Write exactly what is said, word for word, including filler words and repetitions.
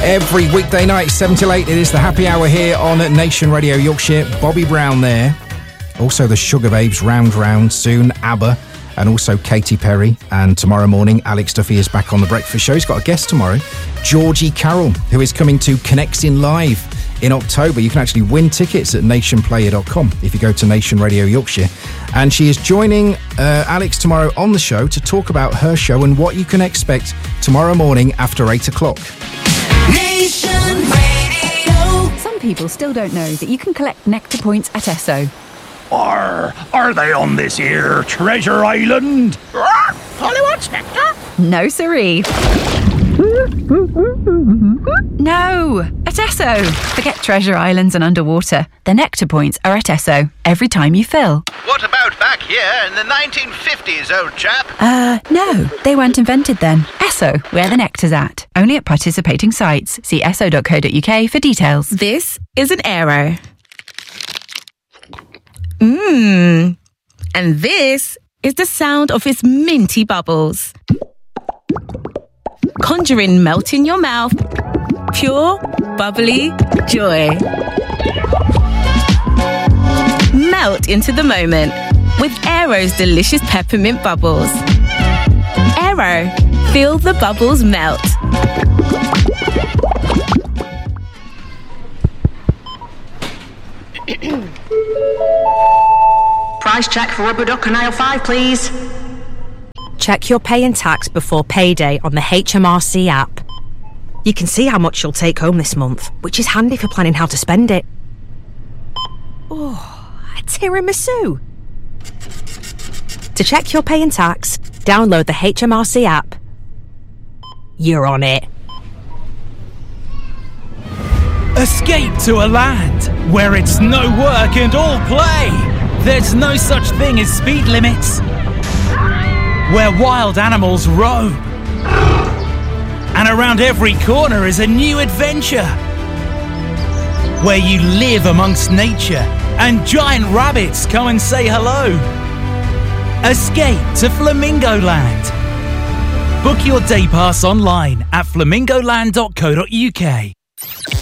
Every weekday night, seven till eight, it is the happy hour here on Nation Radio Yorkshire. Bobby Brown there. Also the Sugar Babes, Round Round, soon ABBA, and also Katy Perry. And tomorrow morning, Alex Duffy is back on The Breakfast Show. He's got a guest tomorrow, Georgie Carroll, who is coming to Connecting Live in October. You can actually win tickets at nation player dot com if you go to Nation Radio Yorkshire. And she is joining uh, Alex tomorrow on the show to talk about her show and what you can expect tomorrow morning after eight o'clock. Nation Radio. Some people still don't know that you can collect Nectar points at Esso. Or are they on this here Treasure Island? Polly wants nectar? No, siree. No, at Esso. Forget treasure islands and underwater. The Nectar points are at Esso every time you fill. What about back here in the nineteen fifties, old chap? Uh, no, they weren't invented then. Esso, where the nectar's at. Only at participating sites. See esso dot co dot uk for details. This is an Aero. Mmm. And this is the sound of its minty bubbles. Conjuring melt in your mouth. Pure, bubbly joy. Melt into the moment with Aero's delicious peppermint bubbles. Aero, feel the bubbles melt. Price check for rubber duck and aisle five, please. Check your pay and tax before payday on the H M R C app. You can see how much you'll take home this month, which is handy for planning how to spend it. Oh, a tiramisu. To check your pay and tax, download the H M R C app. You're on it. Escape to a land where it's no work and all play. There's no such thing as speed limits. Where wild animals roam. And around every corner is a new adventure. Where you live amongst nature and giant rabbits come and say hello. Escape to Flamingo Land. Book your day pass online at flamingo land dot co dot uk.